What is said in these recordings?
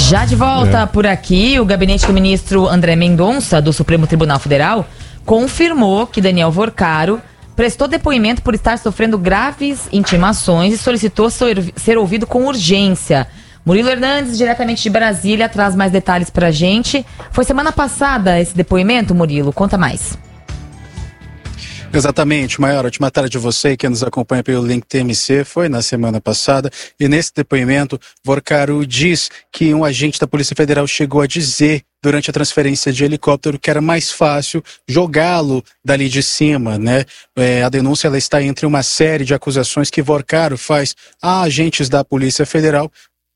Já de volta por aqui, o gabinete do ministro André Mendonça, do Supremo Tribunal Federal, confirmou que Daniel Vorcaro prestou depoimento por estar sofrendo graves intimações e solicitou ser ouvido com urgência. Murilo Hernandes, diretamente de Brasília, traz mais detalhes pra gente. Foi semana passada esse depoimento, Murilo? Conta mais. Exatamente, Maior, ótima tarde de você que nos acompanha pelo Link TMC, foi na semana passada, e nesse depoimento, Vorcaro diz que um agente da Polícia Federal chegou a dizer durante a transferência de helicóptero que era mais fácil jogá-lo dali de cima, né? A denúncia ela está entre uma série de acusações que Vorcaro faz a agentes da Polícia Federal,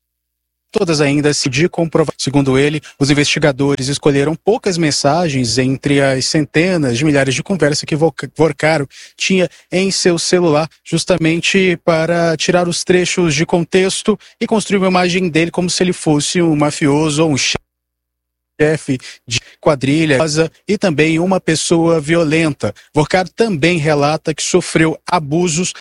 todas ainda de comprovar. Segundo ele, os investigadores escolheram poucas mensagens entre as centenas de milhares de conversas que Vorcaro tinha em seu celular, justamente para tirar os trechos de contexto e construir uma imagem dele como se ele fosse um mafioso ou um chefe de quadrilha e também uma pessoa violenta. Vorcaro também relata que sofreu abusos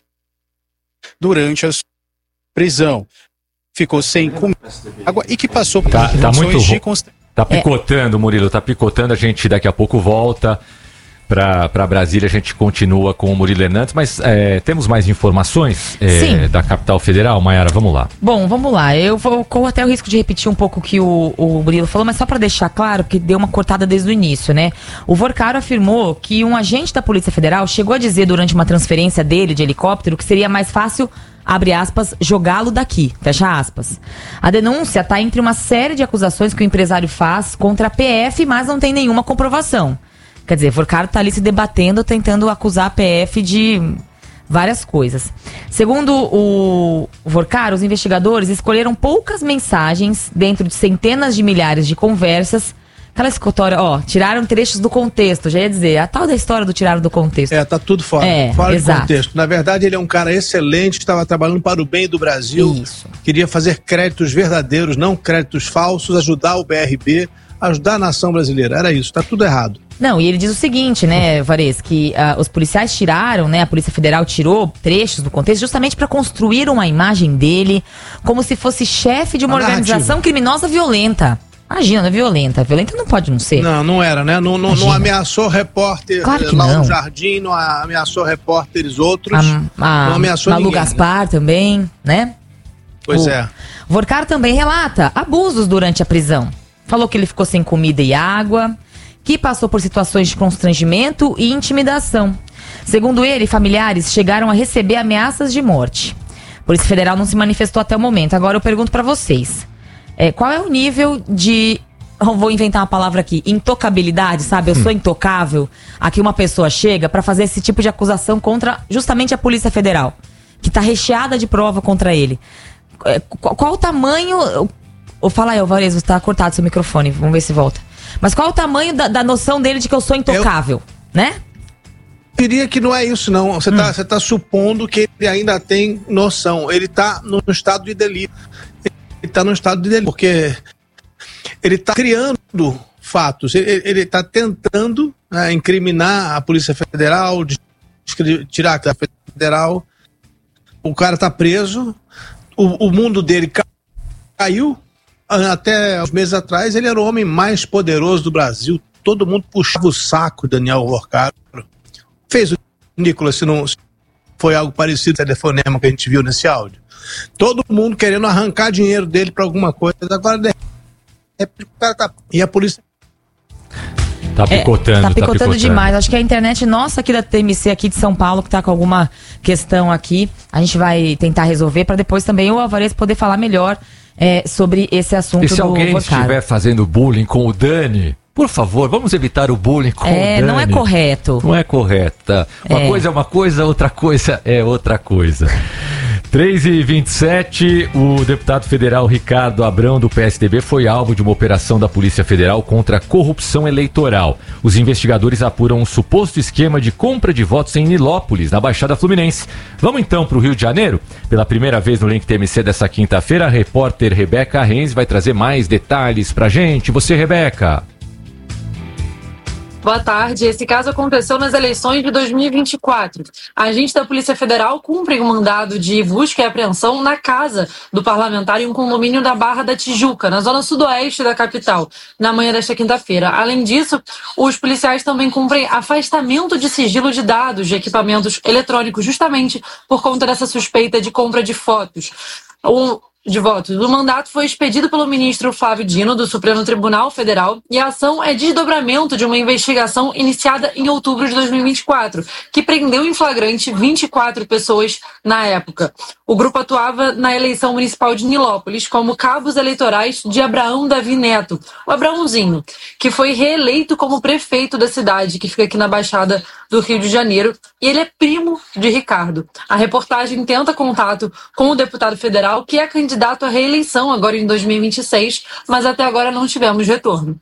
durante a prisão. Ficou sem comida e que passou por condições de Tá picotando, Murilo, tá picotando. A gente daqui a pouco volta para Brasília, a gente continua com o Murilo Hernandes, mas temos mais informações da capital federal, Mayara, vamos lá. Bom, vamos lá, eu corro até o risco de repetir um pouco o que o Murilo falou, mas só para deixar claro, porque deu uma cortada desde o início, né? O Vorcaro afirmou que um agente da Polícia Federal chegou a dizer durante uma transferência dele de helicóptero que seria mais fácil, abre aspas, jogá-lo daqui, fecha aspas. A denúncia está entre uma série de acusações que o empresário faz contra a PF, mas não tem nenhuma comprovação. Quer dizer, Vorcaro está ali se debatendo, tentando acusar a PF de várias coisas. Segundo o Vorcaro, os investigadores escolheram poucas mensagens dentro de centenas de milhares de conversas. Aquela escutória, tiraram trechos do contexto, já ia dizer, a tal da história do tiraram do contexto. Tá tudo fora de contexto. Na verdade, ele é um cara excelente, estava trabalhando para o bem do Brasil. Isso. Queria fazer créditos verdadeiros, não créditos falsos, ajudar o BRB, ajudar a nação brasileira. Era isso, tá tudo errado. Não, e ele diz o seguinte, né, Vares, que os policiais tiraram, né, a Polícia Federal tirou trechos do contexto justamente para construir uma imagem dele como se fosse chefe de uma organização criminosa violenta. Imagina, é violenta. Violenta não pode não ser. Não era, né? Não ameaçou repórter lá no Jardim, não ameaçou repórteres outros. Não ameaçou Malu ninguém. Gaspar também, né? Pois é. Vorcaro também relata abusos durante a prisão. Falou que ele ficou sem comida e água, que passou por situações de constrangimento e intimidação. Segundo ele, familiares chegaram a receber ameaças de morte. A Polícia Federal não se manifestou até o momento. Agora eu pergunto pra vocês. Qual é o nível de, vou inventar uma palavra aqui, intocabilidade, sabe? Eu sou intocável. Aqui uma pessoa chega pra fazer esse tipo de acusação contra justamente a Polícia Federal, que tá recheada de prova contra ele. Qual o tamanho... Fala aí, Alvarez, você tá cortado seu microfone, vamos ver se volta. Mas qual é o tamanho da noção dele de que eu sou intocável, né? Eu diria que não é isso, não. Você tá supondo que ele ainda tem noção. Ele tá no estado de delírio. Ele tá no estado de delírio, porque ele tá criando fatos. Ele tá tentando incriminar a Polícia Federal, tirar a Federal. O cara tá preso. O mundo dele caiu. Até uns meses atrás, ele era o homem mais poderoso do Brasil. Todo mundo puxava o saco de Daniel Vorcaro. Fez o Nicolas, se não foi algo parecido com o telefonema que a gente viu nesse áudio. Todo mundo querendo arrancar dinheiro dele para alguma coisa. Agora, o cara tá... E a polícia... Tá picotando, tá picotando demais. Acho que a internet nossa aqui da TMC, aqui de São Paulo, que tá com alguma questão aqui, a gente vai tentar resolver para depois também o Alvarez poder falar melhor sobre esse assunto do Vorcaro. E se alguém estiver fazendo bullying com o Dani, por favor, vamos evitar o bullying com o Dani. Não é correto. Não é correto. Uma coisa é uma coisa, outra coisa é outra coisa. 3h27, o deputado federal Ricardo Abrão, do PSDB, foi alvo de uma operação da Polícia Federal contra a corrupção eleitoral. Os investigadores apuram um suposto esquema de compra de votos em Nilópolis, na Baixada Fluminense. Vamos então para o Rio de Janeiro? Pela primeira vez no Link TMC dessa quinta-feira, a repórter Rebeca Renz vai trazer mais detalhes pra gente. Você, Rebeca? Boa tarde. Esse caso aconteceu nas eleições de 2024. Agentes da Polícia Federal cumprem um mandado de busca e apreensão na casa do parlamentar em um condomínio da Barra da Tijuca, na zona sudoeste da capital, na manhã desta quinta-feira. Além disso, os policiais também cumprem afastamento de sigilo de dados de equipamentos eletrônicos, justamente por conta dessa suspeita de compra de votos. O mandato foi expedido pelo ministro Flávio Dino, do Supremo Tribunal Federal, e a ação é desdobramento de uma investigação iniciada em outubro de 2024, que prendeu em flagrante 24 pessoas na época. O grupo atuava na eleição municipal de Nilópolis como cabos eleitorais de Abraão Davi Neto, o Abraãozinho, que foi reeleito como prefeito da cidade, que fica aqui na Baixada do Rio de Janeiro, e ele é primo de Ricardo. A reportagem tenta contato com o deputado federal, que é candidato à reeleição agora em 2026, mas até agora não tivemos retorno.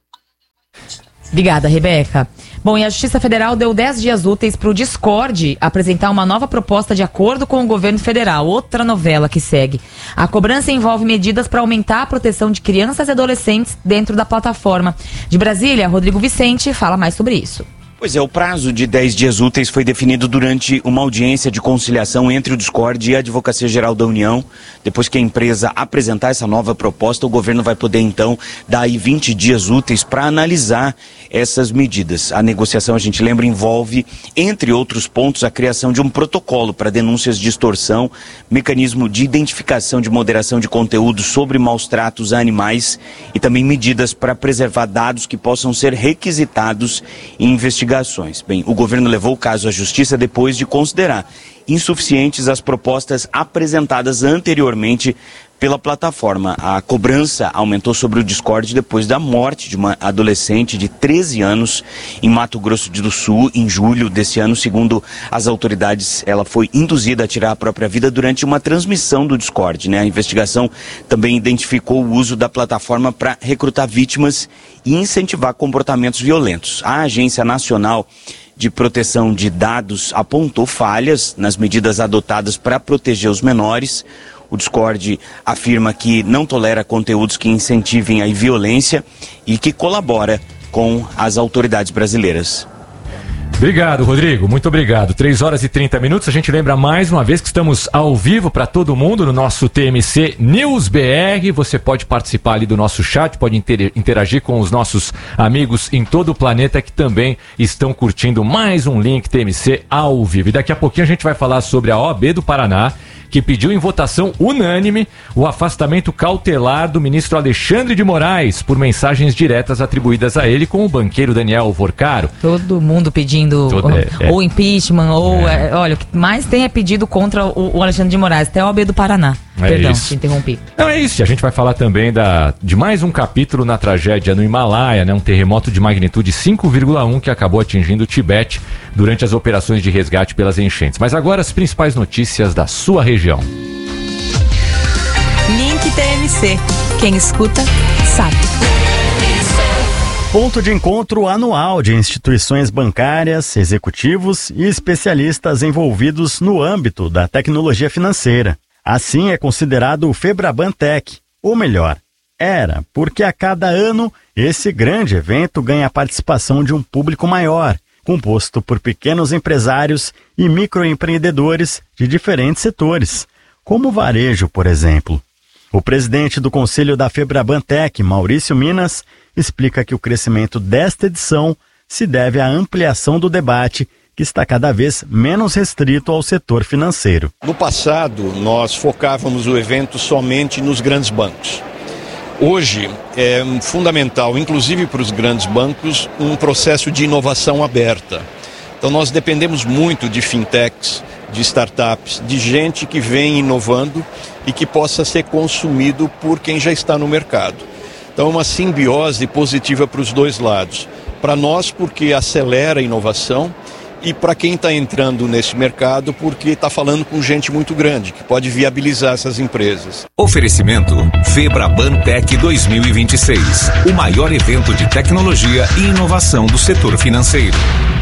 Obrigada, Rebeca. Bom, e a Justiça Federal deu 10 dias úteis para o Discord apresentar uma nova proposta de acordo com o governo federal. Outra novela que segue. A cobrança envolve medidas para aumentar a proteção de crianças e adolescentes dentro da plataforma. De Brasília, Rodrigo Vicente fala mais sobre isso. Pois é, o prazo de 10 dias úteis foi definido durante uma audiência de conciliação entre o Discord e a Advocacia Geral da União. Depois que a empresa apresentar essa nova proposta, o governo vai poder então dar aí 20 dias úteis para analisar essas medidas. A negociação, a gente lembra, envolve, entre outros pontos, a criação de um protocolo para denúncias de extorsão, mecanismo de identificação de moderação de conteúdo sobre maus tratos a animais e também medidas para preservar dados que possam ser requisitados em investigações. Bem, o governo levou o caso à justiça depois de considerar insuficientes as propostas apresentadas anteriormente pela plataforma. A cobrança aumentou sobre o Discord depois da morte de uma adolescente de 13 anos em Mato Grosso do Sul, em julho desse ano. Segundo as autoridades, ela foi induzida a tirar a própria vida durante uma transmissão do Discord, né? A investigação também identificou o uso da plataforma para recrutar vítimas e incentivar comportamentos violentos. A Agência Nacional de Proteção de Dados apontou falhas nas medidas adotadas para proteger os menores. O Discord afirma que não tolera conteúdos que incentivem a violência e que colabora com as autoridades brasileiras. Obrigado, Rodrigo. Muito obrigado. 3h30. A gente lembra mais uma vez que estamos ao vivo para todo mundo no nosso TMC News BR. Você pode participar ali do nosso chat, pode interagir com os nossos amigos em todo o planeta que também estão curtindo mais um Link TMC ao vivo. E daqui a pouquinho a gente vai falar sobre a OAB do Paraná, que pediu em votação unânime o afastamento cautelar do ministro Alexandre de Moraes por mensagens diretas atribuídas a ele com o banqueiro Daniel Vorcaro. Todo mundo pedindo ou impeachment, ou olha, o que mais tem é pedido contra o Alexandre de Moraes, até a OAB do Paraná. Perdão, te interrompi. Não, é isso. A gente vai falar também de mais um capítulo na tragédia no Himalaia, né? Um terremoto de magnitude 5,1 que acabou atingindo o Tibete durante as operações de resgate pelas enchentes. Mas agora as principais notícias da sua região. Link TMC. Quem escuta, sabe. Ponto de encontro anual de instituições bancárias, executivos e especialistas envolvidos no âmbito da tecnologia financeira. Assim é considerado o Febraban Tech, ou melhor, era, porque a cada ano esse grande evento ganha a participação de um público maior, composto por pequenos empresários e microempreendedores de diferentes setores, como o varejo, por exemplo. O presidente do Conselho da Febraban Tech, Maurício Minas, explica que o crescimento desta edição se deve à ampliação do debate, que está cada vez menos restrito ao setor financeiro. No passado, nós focávamos o evento somente nos grandes bancos. Hoje é fundamental, inclusive para os grandes bancos, um processo de inovação aberta. Então nós dependemos muito de fintechs, de startups, de gente que vem inovando e que possa ser consumido por quem já está no mercado. Então é uma simbiose positiva para os dois lados. Para nós, porque acelera a inovação, e para quem está entrando nesse mercado, porque está falando com gente muito grande, que pode viabilizar essas empresas. Oferecimento Febraban Tech 2026, o maior evento de tecnologia e inovação do setor financeiro.